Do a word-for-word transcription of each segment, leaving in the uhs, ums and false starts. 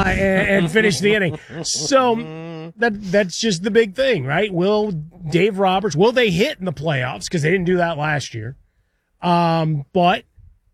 uh, and, and finish the inning. So that that's just the big thing, right? Will Dave Roberts, will they hit in the playoffs? Because they didn't do that last year. Um, but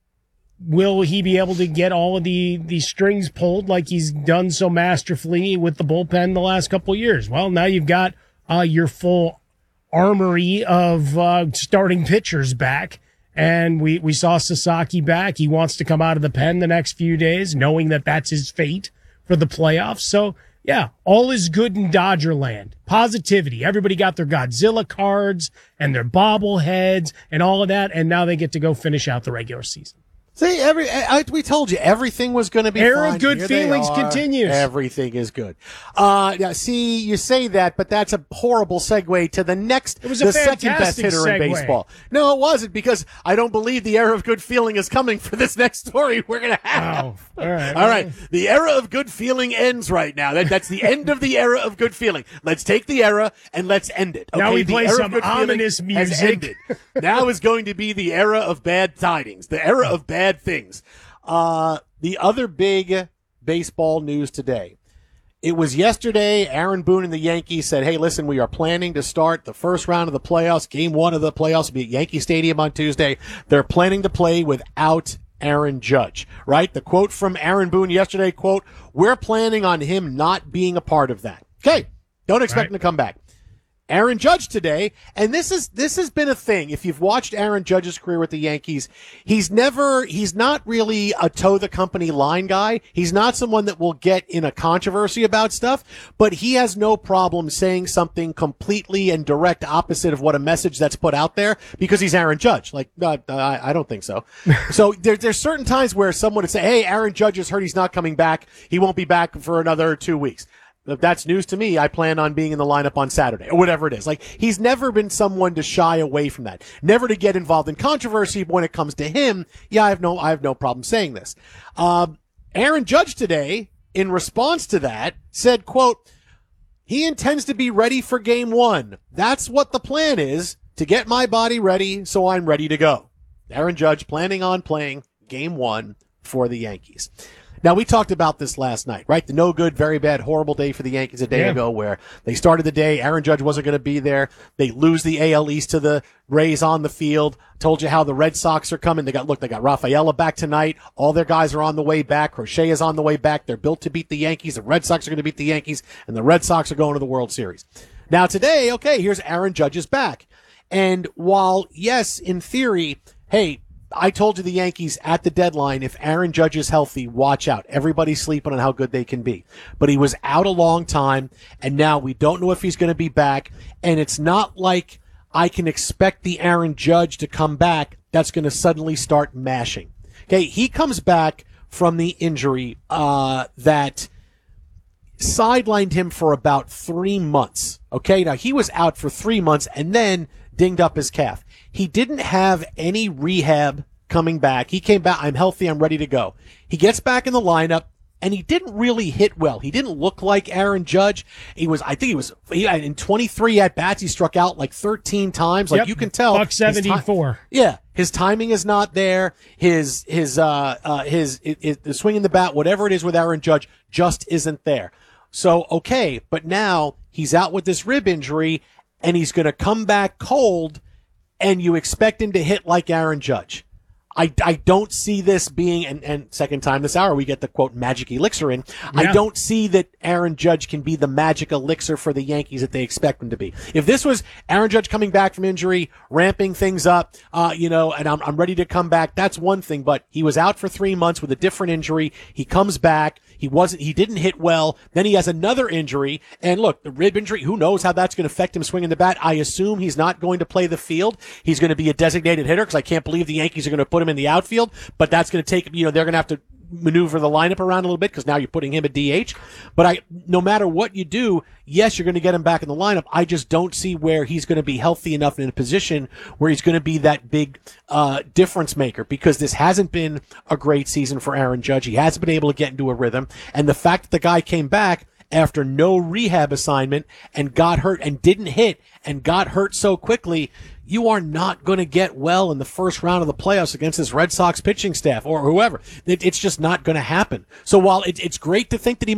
will he be able to get all of the, the strings pulled like he's done so masterfully with the bullpen the last couple of years? Well, now you've got uh, your full armory of uh, starting pitchers back. And we, we saw Sasaki back. He wants to come out of the pen the next few days, knowing that that's his fate for the playoffs. So, yeah, all is good in Dodger land. Positivity. Everybody got their Godzilla cards and their bobbleheads and all of that, and now they get to go finish out the regular season. See, every I, we told you everything was going to be Era fine. of good Here feelings continues. Everything is good. Uh, yeah, see, you say that, but that's a horrible segue to the next, it was a the second best hitter segue. in baseball. No, it wasn't, because I don't believe the era of good feeling is coming for this next story we're going to have. Oh, all right. All right. The era of good feeling ends right now. That, that's the end of the era of good feeling. Let's take the era and let's end it. Okay? Now we the play era some of good ominous feeling has music. ended. Now is going to be the era of bad tidings, the era of bad things. Uh, the other big baseball news today. It was yesterday. Aaron Boone and the Yankees said, hey, listen, we are planning to start the first round of the playoffs. Game one of the playoffs will be at Yankee Stadium on Tuesday. They're planning to play without Aaron Judge, right? The quote from Aaron Boone yesterday, quote, we're planning on him not being a part of that. Okay. Don't expect Right. him to come back. Aaron Judge today, and this is this has been a thing. If you've watched Aaron Judge's career with the Yankees, he's never he's not really a toe the company line guy. He's not someone that will get in a controversy about stuff, but he has no problem saying something completely and direct opposite of what a message that's put out there, because he's Aaron Judge. Like, uh, I, I don't think so. So there, there's certain times where someone would say, hey, Aaron Judge is hurt. He's not coming back. He won't be back for another two weeks. If that's news to me, I plan on being in the lineup on Saturday, or whatever it is. Like, he's never been someone to shy away from that. Never to get involved in controversy when it comes to him. Yeah, I have no, I have no problem saying this. Um, Aaron Judge today, in response to that, said, quote, he intends to be ready for game one. That's what the plan is, to get my body ready so I'm ready to go. Aaron Judge planning on playing game one for the Yankees. Now, we talked about this last night, right? The no good, very bad, horrible day for the Yankees a day yeah. ago, where they started the day, Aaron Judge wasn't going to be there. They lose the A L East to the Rays on the field. Told you how the Red Sox are coming. They got, look, they got Rafaela back tonight. All their guys are on the way back. Crochet is on the way back. They're built to beat the Yankees. The Red Sox are going to beat the Yankees, and the Red Sox are going to the World Series. Now, today, okay, here's Aaron Judge's back. And while, yes, in theory, hey, I told you the Yankees at the deadline, if Aaron Judge is healthy, watch out. Everybody's sleeping on how good they can be. But he was out a long time, and now we don't know if he's going to be back. And it's not like I can expect the Aaron Judge to come back that's going to suddenly start mashing. Okay, he comes back from the injury uh that sidelined him for about three months. Okay, now he was out for three months and then dinged up his calf. He didn't have any rehab coming back. He came back, I'm healthy, I'm ready to go. He gets back in the lineup, and he didn't really hit well. He didn't look like Aaron Judge. He was, I think he was, he, in twenty-three at-bats, he struck out like thirteen times. Like, yep. you can tell. Buck seventy-four. Ti- yeah. His timing is not there. His, his, uh, uh, his, it, it, the swing in the bat, whatever it is with Aaron Judge, just isn't there. So, okay, but now he's out with this rib injury, and he's going to come back cold, and you expect him to hit like Aaron Judge. I, I don't see this being, and, and second time this hour, we get the, quote, magic elixir in. Yeah. I don't see that Aaron Judge can be the magic elixir for the Yankees that they expect him to be. If this was Aaron Judge coming back from injury, ramping things up, uh, you know, and I'm, I'm ready to come back, that's one thing, but he was out for three months with a different injury. He comes back. He wasn't, he didn't hit well. Then he has another injury. And look, the rib injury, who knows how that's going to affect him swinging the bat. I assume he's not going to play the field. He's going to be a designated hitter, because I can't believe the Yankees are going to put him in the outfield, but that's going to take, you know, they're going to have to maneuver the lineup around a little bit, because now you're putting him at D H. But I, no matter what you do, yes, you're going to get him back in the lineup. I just don't see where he's going to be healthy enough in a position where he's going to be that big uh difference maker, because this hasn't been a great season for Aaron Judge. He hasn't been able to get into a rhythm, and the fact that the guy came back after no rehab assignment and got hurt and didn't hit and got hurt so quickly, you are not going to get well in the first round of the playoffs against this Red Sox pitching staff or whoever. It, it's just not going to happen. So while it, it's great to think that he